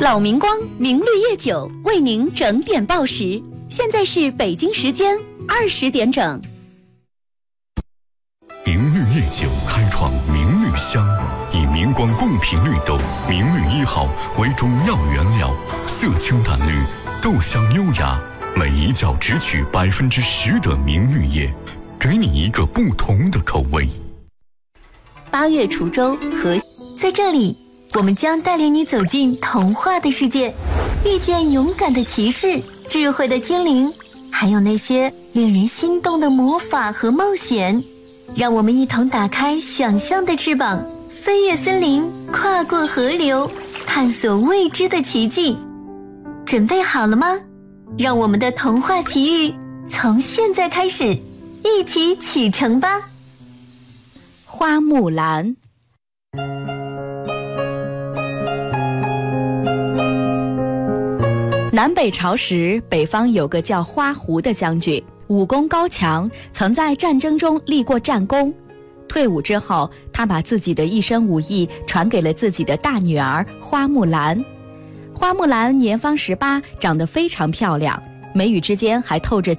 老明光明绿叶酒为您整点报时，现在是北京时间20点整。 明绿叶酒开创明绿香，以明光贡品绿豆明绿1号为主要原料，色清淡绿，豆香优雅，每一角只取10%的明绿叶，给你一个不同的口味。 8月滁州和在这里，我们将带领你走进童话的世界，遇见勇敢的骑士、智慧的精灵，还有那些令人心动的魔法和冒险。让我们一同打开想象的翅膀，飞越森林，跨过河流，探索未知的奇迹。准备好了吗？让我们的童话奇遇从现在开始，一起启程吧。 花木兰。南北朝时，北方有个叫花胡的将军，武功高强，曾在战争中立过战功。退伍之后，他把自己的一身武艺传给了自己的大女儿花木兰。花木兰年方18，长得非常漂亮，眉宇之间还透着